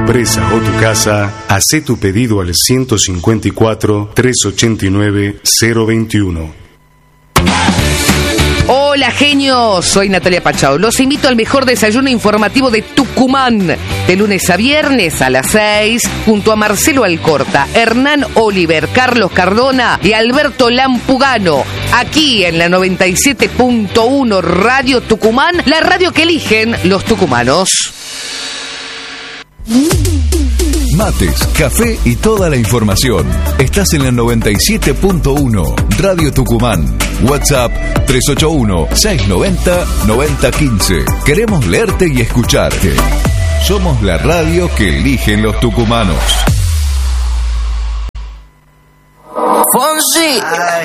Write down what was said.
empresa o tu casa, hacé tu pedido al 154-389-021. Hola genios, soy Natalia Pachau. Los invito al mejor desayuno informativo de Tucumán, de lunes a viernes a las 6, junto a Marcelo Alcorta, Hernán Oliver, Carlos Cardona y Alberto Lampugano, aquí en la 97.1 Radio Tucumán, la radio que eligen los tucumanos. Mates, café y toda la información. Estás en la 97.1 Radio Tucumán. WhatsApp 381-690-9015. Queremos leerte y escucharte. Somos la radio que eligen los tucumanos. Fonsi,